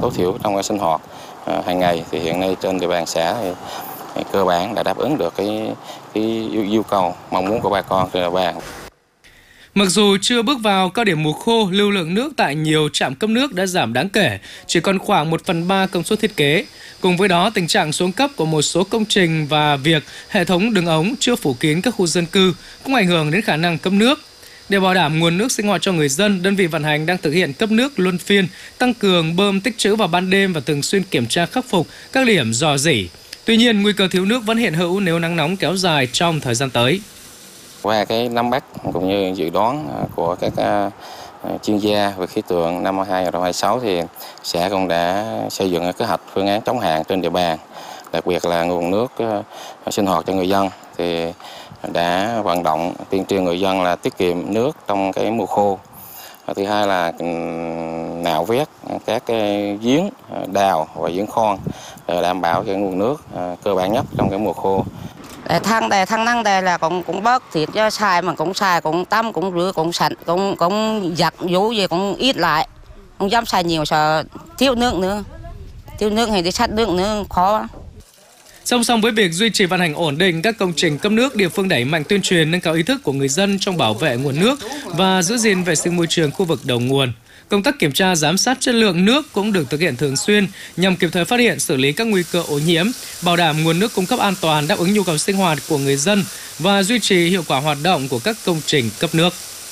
tối thiểu trong cái sinh hoạt hàng ngày. Thì hiện nay trên địa bàn xã thì cơ bản đã đáp ứng được cái yêu cầu mong muốn của bà con trên địa bàn. Mặc dù chưa bước vào cao điểm mùa khô, lưu lượng nước tại nhiều trạm cấp nước đã giảm đáng kể, chỉ còn khoảng 1/3 công suất thiết kế. Cùng với đó, tình trạng xuống cấp của một số công trình và việc hệ thống đường ống chưa phủ kín các khu dân cư cũng ảnh hưởng đến khả năng cấp nước. Để bảo đảm nguồn nước sinh hoạt cho người dân, đơn vị vận hành đang thực hiện cấp nước luân phiên, tăng cường bơm tích trữ vào ban đêm và thường xuyên kiểm tra khắc phục các điểm rò rỉ. Tuy nhiên, nguy cơ thiếu nước vẫn hiện hữu nếu nắng nóng kéo dài trong thời gian tới. Qua cái nắm bắt cũng như dự đoán của các chuyên gia về khí tượng năm 2026 thì xã cũng đã xây dựng kế hoạch phương án chống hạn trên địa bàn, đặc biệt là nguồn nước sinh hoạt cho người dân thì đã vận động tuyên truyền người dân là tiết kiệm nước trong cái mùa khô. Thứ hai là nạo vét các cái giếng đào và giếng khoan để đảm bảo cái nguồn nước cơ bản nhất trong cái mùa khô. Thang năng đây là cũng bớt thiệt cho xài mà cũng xài cũng tắm cũng rửa cũng sạch cũng giặt vũ gì cũng ít lại, không dám xài nhiều sợ thiếu nước nữa, thiếu nước thì đi sát nước nữa khó. Song song với việc duy trì vận hành ổn định các công trình cấp nước, địa phương đẩy mạnh tuyên truyền nâng cao ý thức của người dân trong bảo vệ nguồn nước và giữ gìn vệ sinh môi trường khu vực đầu nguồn. Công tác kiểm tra giám sát chất lượng nước cũng được thực hiện thường xuyên nhằm kịp thời phát hiện, xử lý các nguy cơ ô nhiễm, bảo đảm nguồn nước cung cấp an toàn, đáp ứng nhu cầu sinh hoạt của người dân và duy trì hiệu quả hoạt động của các công trình cấp nước.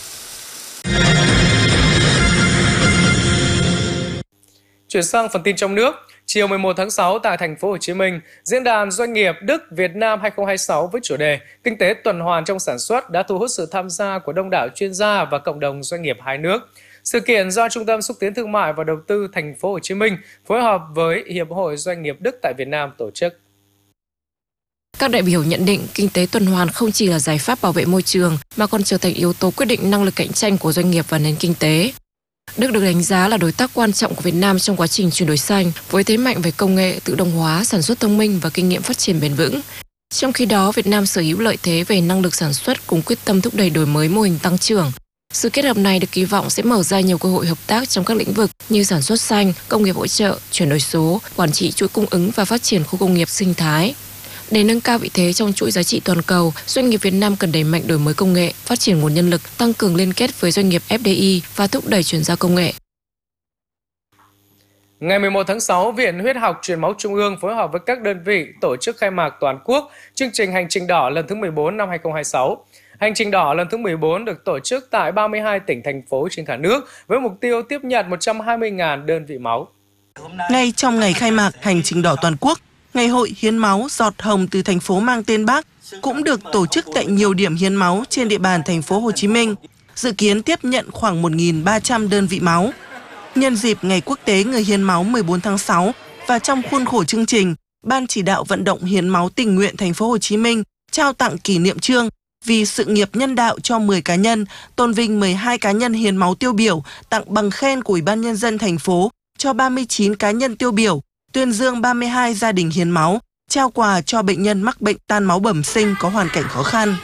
Chuyển sang phần tin trong nước. Chiều 11 tháng 6 tại thành phố Hồ Chí Minh, Diễn đàn Doanh nghiệp Đức Việt Nam 2026 với chủ đề Kinh tế tuần hoàn trong sản xuất đã thu hút sự tham gia của đông đảo chuyên gia và cộng đồng doanh nghiệp hai nước. Sự kiện do Trung tâm Xúc tiến Thương mại và Đầu tư thành phố Hồ Chí Minh phối hợp với Hiệp hội Doanh nghiệp Đức tại Việt Nam tổ chức. Các đại biểu nhận định kinh tế tuần hoàn không chỉ là giải pháp bảo vệ môi trường mà còn trở thành yếu tố quyết định năng lực cạnh tranh của doanh nghiệp và nền kinh tế. Đức được đánh giá là đối tác quan trọng của Việt Nam trong quá trình chuyển đổi xanh, với thế mạnh về công nghệ, tự động hóa, sản xuất thông minh và kinh nghiệm phát triển bền vững. Trong khi đó, Việt Nam sở hữu lợi thế về năng lực sản xuất cùng quyết tâm thúc đẩy đổi mới mô hình tăng trưởng. Sự kết hợp này được kỳ vọng sẽ mở ra nhiều cơ hội hợp tác trong các lĩnh vực như sản xuất xanh, công nghiệp hỗ trợ, chuyển đổi số, quản trị chuỗi cung ứng và phát triển khu công nghiệp sinh thái. Để nâng cao vị thế trong chuỗi giá trị toàn cầu, doanh nghiệp Việt Nam cần đẩy mạnh đổi mới công nghệ, phát triển nguồn nhân lực, tăng cường liên kết với doanh nghiệp FDI và thúc đẩy chuyển giao công nghệ. Ngày 11 tháng 6, Viện Huyết học Truyền máu Trung ương phối hợp với các đơn vị tổ chức khai mạc toàn quốc chương trình Hành trình đỏ lần thứ 14 năm 2026. Hành trình đỏ lần thứ 14 được tổ chức tại 32 tỉnh, thành phố trên cả nước với mục tiêu tiếp nhận 120.000 đơn vị máu. Ngay trong ngày khai mạc Hành trình đỏ toàn quốc, Ngày hội hiến máu giọt hồng từ thành phố mang tên Bác cũng được tổ chức tại nhiều điểm hiến máu trên địa bàn thành phố Hồ Chí Minh, dự kiến tiếp nhận khoảng 1.300 đơn vị máu. Nhân dịp Ngày Quốc tế Người hiến máu 14 tháng 6 và trong khuôn khổ chương trình, Ban chỉ đạo vận động hiến máu tình nguyện thành phố Hồ Chí Minh trao tặng kỷ niệm chương vì sự nghiệp nhân đạo cho 10 cá nhân, tôn vinh 12 cá nhân hiến máu tiêu biểu, tặng bằng khen của Ủy ban Nhân dân thành phố cho 39 cá nhân tiêu biểu, tuyên dương 32 gia đình hiến máu, trao quà cho bệnh nhân mắc bệnh tan máu bẩm sinh có hoàn cảnh khó khăn.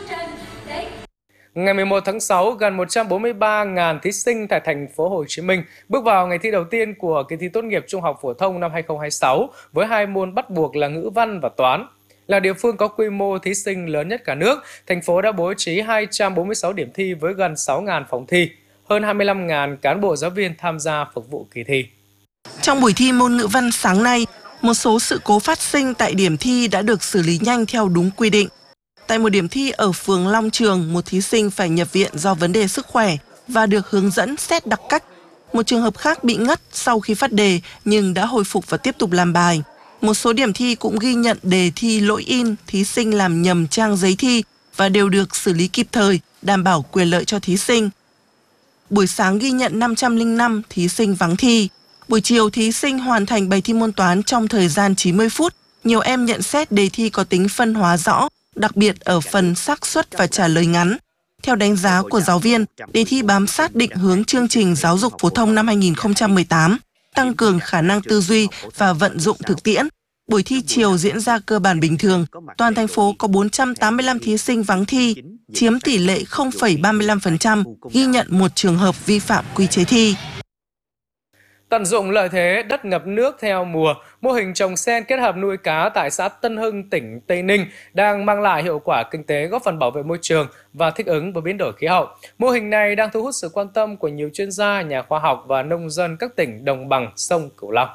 Ngày 11 tháng 6, gần 143.000 thí sinh tại thành phố Hồ Chí Minh bước vào ngày thi đầu tiên của kỳ thi tốt nghiệp trung học phổ thông năm 2026 với hai môn bắt buộc là ngữ văn và toán. Là địa phương có quy mô thí sinh lớn nhất cả nước, thành phố đã bố trí 246 điểm thi với gần 6.000 phòng thi, hơn 25.000 cán bộ giáo viên tham gia phục vụ kỳ thi. Trong buổi thi môn ngữ văn sáng nay, một số sự cố phát sinh tại điểm thi đã được xử lý nhanh theo đúng quy định. Tại một điểm thi ở phường Long Trường, một thí sinh phải nhập viện do vấn đề sức khỏe và được hướng dẫn xét đặc cách. Một trường hợp khác bị ngất sau khi phát đề nhưng đã hồi phục và tiếp tục làm bài. Một số điểm thi cũng ghi nhận đề thi lỗi in, thí sinh làm nhầm trang giấy thi và đều được xử lý kịp thời, đảm bảo quyền lợi cho thí sinh. Buổi sáng ghi nhận 505 thí sinh vắng thi. Buổi chiều, thí sinh hoàn thành bài thi môn toán trong thời gian 90 phút. Nhiều em nhận xét đề thi có tính phân hóa rõ, đặc biệt ở phần xác suất và trả lời ngắn. Theo đánh giá của giáo viên, đề thi bám sát định hướng chương trình giáo dục phổ thông năm 2018, tăng cường khả năng tư duy và vận dụng thực tiễn. Buổi thi chiều diễn ra cơ bản bình thường. Toàn thành phố có 485 thí sinh vắng thi, chiếm tỷ lệ 0,35%, ghi nhận một trường hợp vi phạm quy chế thi. Tận dụng lợi thế đất ngập nước theo mùa, mô hình trồng sen kết hợp nuôi cá tại xã Tân Hưng, tỉnh Tây Ninh đang mang lại hiệu quả kinh tế, góp phần bảo vệ môi trường và thích ứng với biến đổi khí hậu. Mô hình này đang thu hút sự quan tâm của nhiều chuyên gia, nhà khoa học và nông dân các tỉnh đồng bằng sông Cửu Long.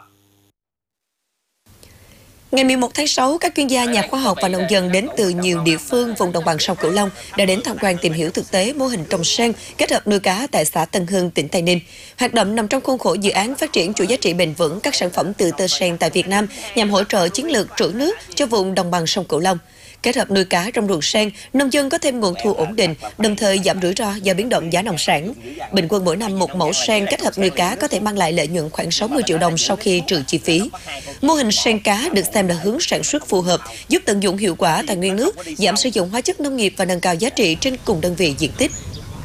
Ngày 11 tháng 6, các chuyên gia, nhà khoa học và nông dân đến từ nhiều địa phương vùng đồng bằng sông Cửu Long đã đến tham quan tìm hiểu thực tế mô hình trồng sen kết hợp nuôi cá tại xã Tân Hưng, tỉnh Tây Ninh. Hoạt động nằm trong khuôn khổ dự án phát triển chuỗi giá trị bền vững các sản phẩm từ tơ sen tại Việt Nam nhằm hỗ trợ chiến lược trữ nước cho vùng đồng bằng sông Cửu Long. Kết hợp nuôi cá trong ruộng sen, nông dân có thêm nguồn thu ổn định, đồng thời giảm rủi ro do biến động giá nông sản. Bình quân mỗi năm một mẫu sen kết hợp nuôi cá có thể mang lại lợi nhuận khoảng 60 triệu đồng sau khi trừ chi phí. Mô hình sen cá được xem là hướng sản xuất phù hợp, giúp tận dụng hiệu quả tài nguyên nước, giảm sử dụng hóa chất nông nghiệp và nâng cao giá trị trên cùng đơn vị diện tích.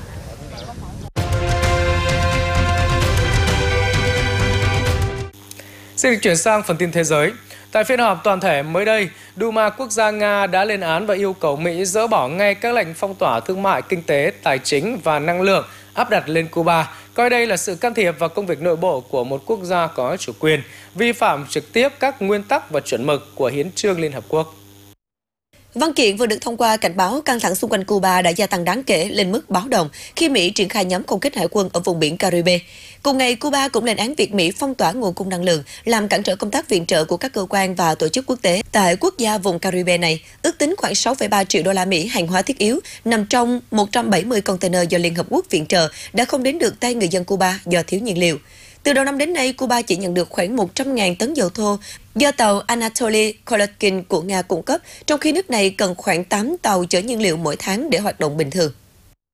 Xin được chuyển sang phần tin thế giới. Tại phiên họp toàn thể mới đây, Duma quốc gia Nga đã lên án và yêu cầu Mỹ dỡ bỏ ngay các lệnh phong tỏa thương mại, kinh tế, tài chính và năng lượng áp đặt lên Cuba, coi đây là sự can thiệp vào công việc nội bộ của một quốc gia có chủ quyền, vi phạm trực tiếp các nguyên tắc và chuẩn mực của Hiến chương Liên Hợp Quốc. Văn kiện vừa được thông qua cảnh báo căng thẳng xung quanh Cuba đã gia tăng đáng kể lên mức báo động khi Mỹ triển khai nhóm không kích hải quân ở vùng biển Caribe. Cùng ngày, Cuba cũng lên án việc Mỹ phong tỏa nguồn cung năng lượng, làm cản trở công tác viện trợ của các cơ quan và tổ chức quốc tế tại quốc gia vùng Caribe này. Ước tính khoảng 6,3 triệu đô la Mỹ hàng hóa thiết yếu nằm trong 170 container do Liên Hợp Quốc viện trợ đã không đến được tay người dân Cuba do thiếu nhiên liệu. Từ đầu năm đến nay, Cuba chỉ nhận được khoảng 100.000 tấn dầu thô do tàu Anatoly Kolotkin của Nga cung cấp, trong khi nước này cần khoảng 8 tàu chở nhiên liệu mỗi tháng để hoạt động bình thường.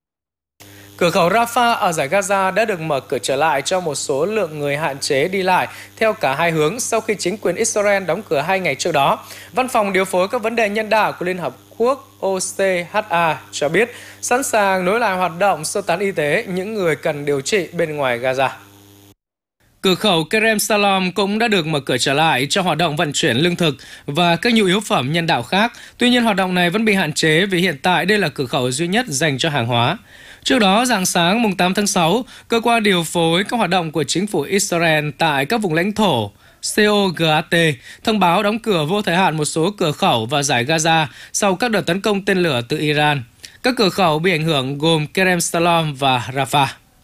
Cửa khẩu Rafah ở dải Gaza đã được mở cửa trở lại cho một số lượng người hạn chế đi lại theo cả hai hướng sau khi chính quyền Israel đóng cửa 2 ngày trước đó. Văn phòng điều phối các vấn đề nhân đạo của Liên Hợp Quốc OCHA cho biết sẵn sàng nối lại hoạt động sơ tán y tế những người cần điều trị bên ngoài Gaza. Cửa khẩu Kerem Salom cũng đã được mở cửa trở lại cho hoạt động vận chuyển lương thực và các nhu yếu phẩm nhân đạo khác. Tuy nhiên, hoạt động này vẫn bị hạn chế vì hiện tại đây là cửa khẩu duy nhất dành cho hàng hóa. Trước đó, rạng sáng mùng 8 tháng 6, cơ quan điều phối các hoạt động của chính phủ Israel tại các vùng lãnh thổ COGAT thông báo đóng cửa vô thời hạn một số cửa khẩu và dải Gaza sau các đợt tấn công tên lửa từ Iran. Các cửa khẩu bị ảnh hưởng gồm Kerem Salom và Rafah.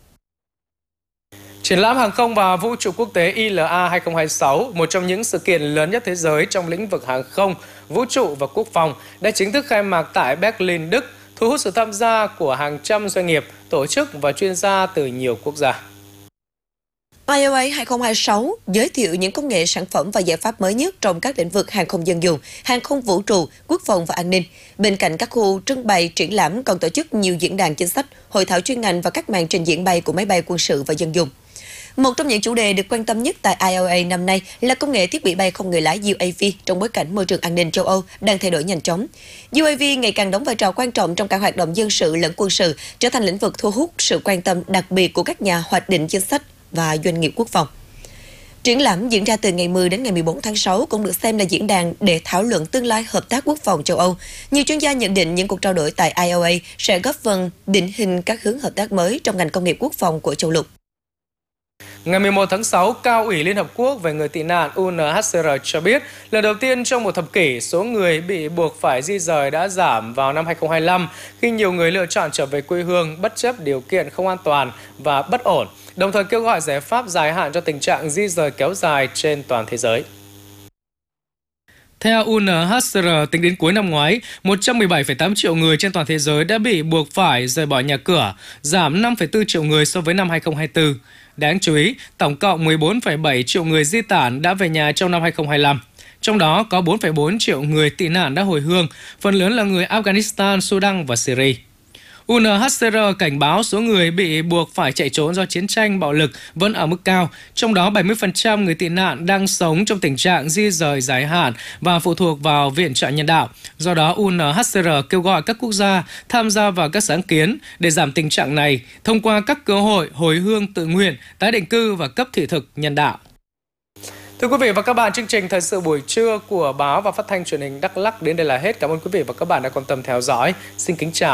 Triển lãm hàng không và vũ trụ quốc tế ILA 2026, một trong những sự kiện lớn nhất thế giới trong lĩnh vực hàng không, vũ trụ và quốc phòng, đã chính thức khai mạc tại Berlin, Đức, thu hút sự tham gia của hàng trăm doanh nghiệp, tổ chức và chuyên gia từ nhiều quốc gia. ILA 2026 giới thiệu những công nghệ, sản phẩm và giải pháp mới nhất trong các lĩnh vực hàng không dân dụng, hàng không vũ trụ, quốc phòng và an ninh. Bên cạnh các khu trưng bày, triển lãm còn tổ chức nhiều diễn đàn chính sách, hội thảo chuyên ngành và các màn trình diễn bay của máy bay quân sự và dân dụng. Một trong những chủ đề được quan tâm nhất tại ILA năm nay là công nghệ thiết bị bay không người lái UAV trong bối cảnh môi trường an ninh châu Âu đang thay đổi nhanh chóng. UAV ngày càng đóng vai trò quan trọng trong cả hoạt động dân sự lẫn quân sự, trở thành lĩnh vực thu hút sự quan tâm đặc biệt của các nhà hoạch định chính sách và doanh nghiệp quốc phòng. Triển lãm diễn ra từ ngày 10 đến ngày 14 tháng 6 cũng được xem là diễn đàn để thảo luận tương lai hợp tác quốc phòng châu Âu. Nhiều chuyên gia nhận định những cuộc trao đổi tại ILA sẽ góp phần định hình các hướng hợp tác mới trong ngành công nghiệp quốc phòng của châu lục. Ngày 11 tháng 6, Cao ủy Liên Hợp Quốc về người tị nạn UNHCR cho biết lần đầu tiên trong một thập kỷ, số người bị buộc phải di rời đã giảm vào năm 2025 khi nhiều người lựa chọn trở về quê hương bất chấp điều kiện không an toàn và bất ổn, đồng thời kêu gọi giải pháp dài hạn cho tình trạng di rời kéo dài trên toàn thế giới. Theo UNHCR, tính đến cuối năm ngoái, 117,8 triệu người trên toàn thế giới đã bị buộc phải rời bỏ nhà cửa, giảm 5,4 triệu người so với năm 2024. Đáng chú ý, tổng cộng 14,7 triệu người di tản đã về nhà trong năm 2025. Trong đó có 4,4 triệu người tị nạn đã hồi hương, phần lớn là người Afghanistan, Sudan và Syria. UNHCR cảnh báo số người bị buộc phải chạy trốn do chiến tranh bạo lực vẫn ở mức cao, trong đó 70% người tị nạn đang sống trong tình trạng di rời dài hạn và phụ thuộc vào viện trợ nhân đạo. Do đó, UNHCR kêu gọi các quốc gia tham gia vào các sáng kiến để giảm tình trạng này thông qua các cơ hội hồi hương tự nguyện, tái định cư và cấp thị thực nhân đạo. Thưa quý vị và các bạn, chương trình Thời sự buổi trưa của Báo và Phát thanh Truyền hình Đắk Lắk đến đây là hết. Cảm ơn quý vị và các bạn đã quan tâm theo dõi. Xin kính chào.